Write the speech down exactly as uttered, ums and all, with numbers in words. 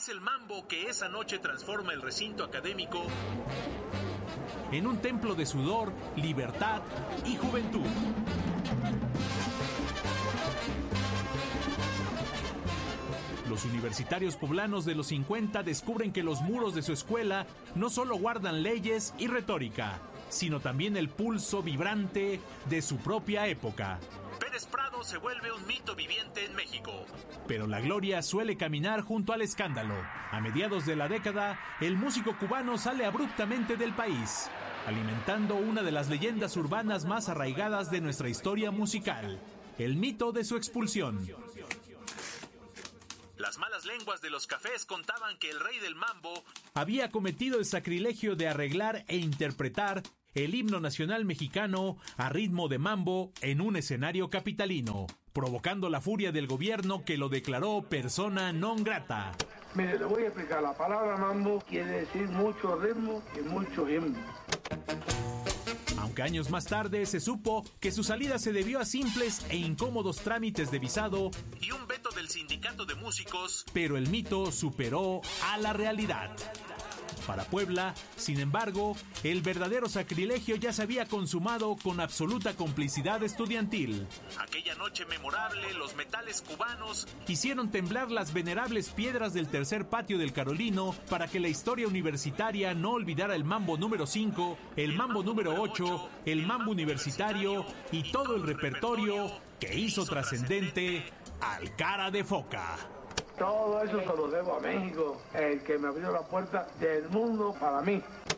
es el mambo que esa noche transforma el recinto académico en un templo de sudor, libertad y juventud. Los universitarios poblanos de los cincuenta descubren que los muros de su escuela no solo guardan leyes y retórica, sino también el pulso vibrante de su propia época. Pérez Prado se vuelve un mito viviente en México. Pero la gloria suele caminar junto al escándalo. A mediados de la década, el músico cubano sale abruptamente del país, alimentando una de las leyendas urbanas más arraigadas de nuestra historia musical, el mito de su expulsión. Las malas lenguas de los cafés contaban que el rey del mambo había cometido el sacrilegio de arreglar e interpretar el himno nacional mexicano a ritmo de mambo en un escenario capitalino, provocando la furia del gobierno que lo declaró persona non grata. Mire, le voy a explicar. La palabra mambo quiere decir mucho ritmo y mucho himno. Aunque años más tarde se supo que su salida se debió a simples e incómodos trámites de visado y un veto del sindicato de músicos, pero el mito superó a la realidad. Para Puebla, sin embargo, el verdadero sacrilegio ya se había consumado con absoluta complicidad estudiantil. Aquella noche memorable, los metales cubanos hicieron temblar las venerables piedras del tercer patio del Carolino para que la historia universitaria no olvidara el mambo número cinco, el mambo número ocho, el mambo universitario y todo el repertorio que hizo trascendente al Cara de Foca. Todo eso se lo debo a México, el que me abrió la puerta del mundo para mí.